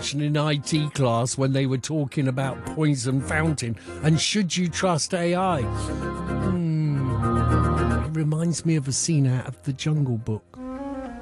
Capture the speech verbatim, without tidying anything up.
conversation in I T class when they were talking about Poison Fountain and should you trust A I. Hmm. It reminds me of a scene out of The Jungle Book.